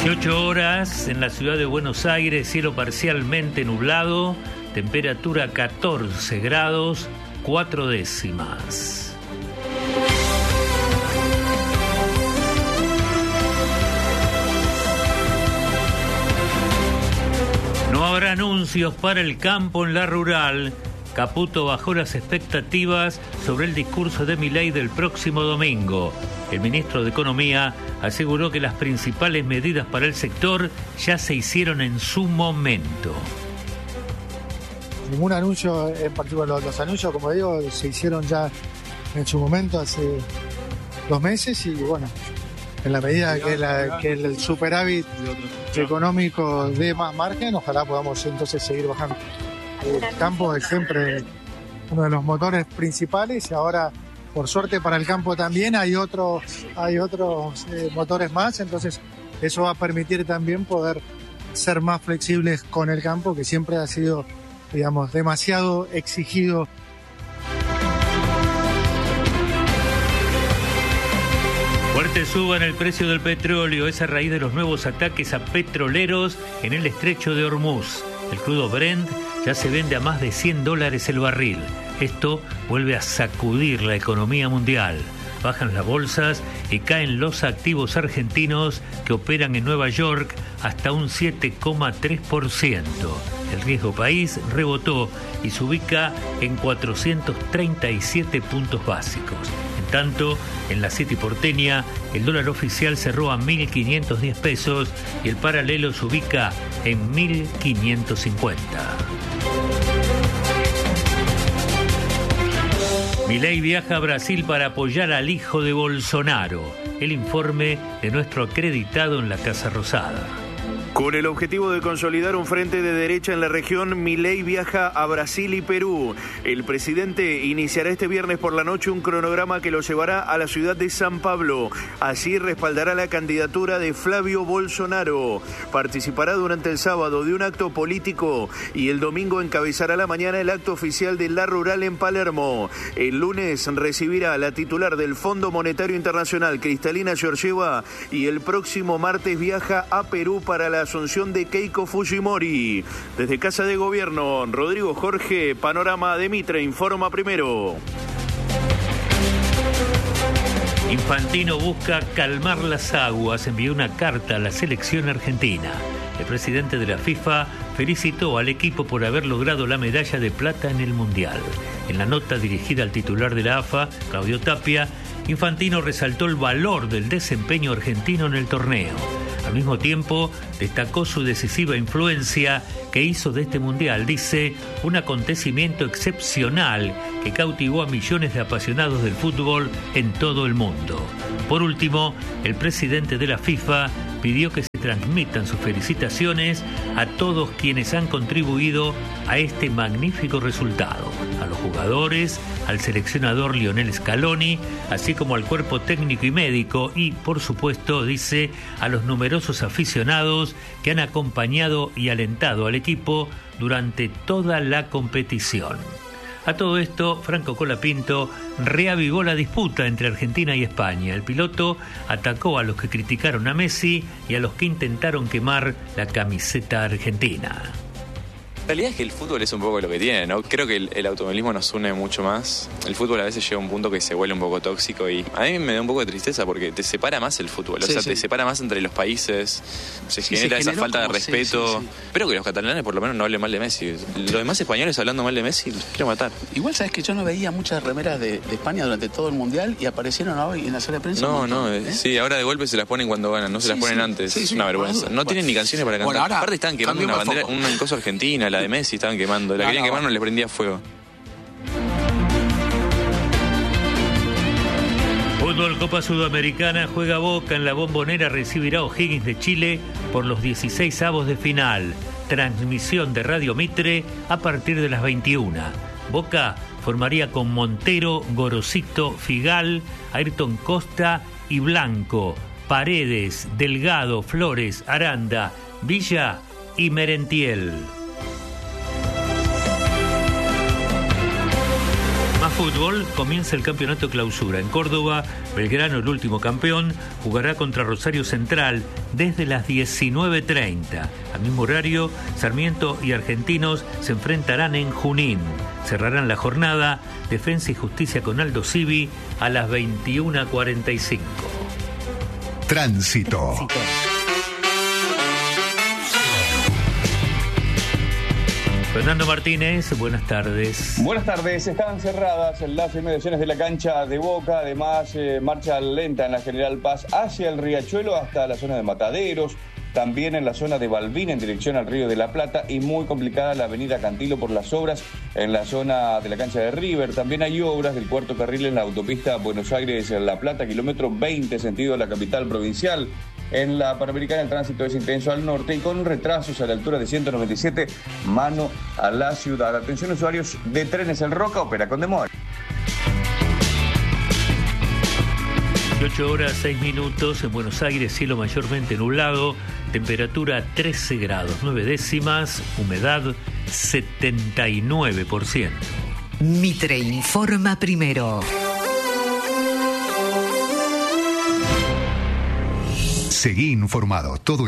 18 horas en la ciudad de Buenos Aires, cielo parcialmente nublado, temperatura 14 grados, 4 décimas. No habrá anuncios para el campo en la rural. Caputo bajó las expectativas sobre el discurso de Milei del próximo domingo. El ministro de Economía aseguró que las principales medidas para el sector ya se hicieron en su momento. Ningún anuncio en particular. Los anuncios, como digo, se hicieron ya en su momento hace 2 meses y bueno, en la medida que el superávit económico dé más margen, ojalá podamos entonces seguir bajando. El campo es siempre uno de los motores principales y ahora, por suerte para el campo también, hay otros motores más, entonces eso va a permitir también poder ser más flexibles con el campo, que siempre ha sido, digamos, demasiado exigido. Fuerte suba en el precio del petróleo, es a raíz de los nuevos ataques a petroleros en el estrecho de Hormuz. El crudo Brent ya se vende a más de $100 el barril. Esto vuelve a sacudir la economía mundial. Bajan las bolsas y caen los activos argentinos que operan en Nueva York hasta un 7,3%. El riesgo país rebotó y se ubica en 437 puntos básicos. En tanto, en la City porteña, el dólar oficial cerró a 1.510 pesos y el paralelo se ubica en 1.550. Milei viaja a Brasil para apoyar al hijo de Bolsonaro. El informe de nuestro acreditado en la Casa Rosada. Con el objetivo de consolidar un frente de derecha en la región, Milei viaja a Brasil y Perú. El presidente iniciará este viernes por la noche un cronograma que lo llevará a la ciudad de San Pablo. Allí respaldará la candidatura de Flavio Bolsonaro. Participará durante el sábado de un acto político y el domingo encabezará la mañana el acto oficial de La Rural en Palermo. El lunes recibirá a la titular del Fondo Monetario Internacional, Cristalina Georgieva, y el próximo martes viaja a Perú para la asunción de Keiko Fujimori. Desde Casa de Gobierno, Rodrigo Jorge, Panorama de Mitre, informa primero. Infantino busca calmar las aguas, envió una carta a la selección argentina. El presidente de la FIFA felicitó al equipo por haber logrado la medalla de plata en el Mundial. En la nota dirigida al titular de la AFA, Claudio Tapia, Infantino resaltó el valor del desempeño argentino en el torneo. Al mismo tiempo, destacó su decisiva influencia que hizo de este Mundial, dice, un acontecimiento excepcional que cautivó a millones de apasionados del fútbol en todo el mundo. Por último, el presidente de la FIFA pidió que se transmitan sus felicitaciones a todos quienes han contribuido a este magnífico resultado, a los jugadores, al seleccionador Lionel Scaloni, así como al cuerpo técnico y médico y, por supuesto, dice, a los numerosos aficionados que han acompañado y alentado al equipo durante toda la competición. A todo esto, Franco Colapinto reavivó la disputa entre Argentina y España. El piloto atacó a los que criticaron a Messi y a los que intentaron quemar la camiseta argentina. La realidad es que el fútbol es un poco lo que tiene, ¿no? Creo que el automovilismo nos une mucho más. El fútbol a veces llega a un punto que se vuelve un poco tóxico y a mí me da un poco de tristeza porque te separa más el fútbol. O sea, te separa más entre los países, se genera esa falta de respeto. Espero que los catalanes por lo menos no hablen mal de Messi. Los demás españoles hablando mal de Messi los quiero matar. Igual sabes que yo no veía muchas remeras de España durante todo el Mundial y aparecieron hoy en la sala de prensa. Sí, ahora de golpe se las ponen cuando ganan, no se las ponen antes. Es una vergüenza. No tienen ni canciones para cantar. Ahora, aparte están quemando una bandera, una cosa argentina, la de Messi estaban quemando. La querían quemar, no les prendía fuego. Fútbol Copa Sudamericana, juega Boca en la Bombonera, recibirá O'Higgins de Chile por los 16avos de final. Transmisión de Radio Mitre a partir de las 21. Boca formaría con Montero, Gorosito, Figal, Ayrton Costa y Blanco, Paredes, Delgado, Flores, Aranda, Villa y Merentiel. Más fútbol. fútbol, comienza el campeonato clausura. En Córdoba, Belgrano, el último campeón, jugará contra Rosario Central desde las 19:30. Al mismo horario, Sarmiento y Argentinos se enfrentarán en Junín. Cerrarán la jornada Defensa y Justicia con Aldo Civi a las 21:45. Tránsito. Fernando Martínez, buenas tardes. Buenas tardes. Estaban cerradas las inmediaciones de la cancha de Boca. Además, marcha lenta en la General Paz hacia el Riachuelo hasta la zona de Mataderos. También en la zona de Balbín en dirección al Río de la Plata, y muy complicada la avenida Cantilo por las obras en la zona de la cancha de River. También hay obras del cuarto carril en la autopista Buenos Aires-La Plata, kilómetro 20, sentido a la capital provincial. En la Panamericana el tránsito es intenso al norte y con retrasos a la altura de 197, mano a la ciudad. Atención usuarios de Trenes El Roca, opera con demora. 18 horas 6 minutos en Buenos Aires, cielo mayormente nublado, temperatura 13 grados 9 décimas, humedad 79%. Mitre informa primero. Seguí informado. Todo